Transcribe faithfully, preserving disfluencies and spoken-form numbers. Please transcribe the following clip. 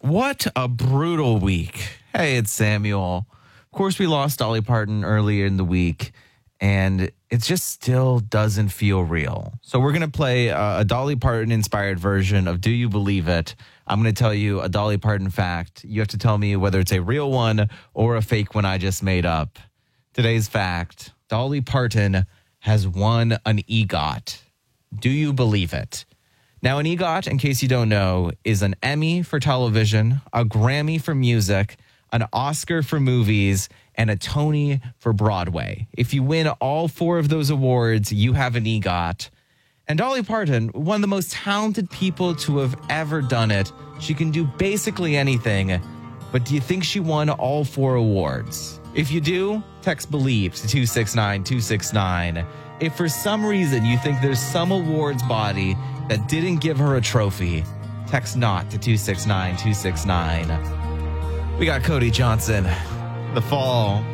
What a brutal week. Hey, it's Samuel. Of course, we lost Dolly Parton earlier in the week, and it just still doesn't feel real. So we're going to play a, a Dolly Parton-inspired version of Do You Believe It? I'm going to tell you a Dolly Parton fact. You have to tell me whether it's a real one or a fake one I just made up. Today's fact, Dolly Parton has won an EGOT. Do you believe it? Now, an EGOT, in case you don't know, is an Emmy for television, a Grammy for music, an Oscar for movies, and a Tony for Broadway. If you win all four of those awards, you have an EGOT. And Dolly Parton, one of the most talented people to have ever done it. She can do basically anything. But do you think she won all four awards? If you do, text BELIEVE to two six nine two six nine. If for some reason you think there's some awards body that didn't give her a trophy, text NOT to two six nine two six nine. We got Cody Johnson, The Fall.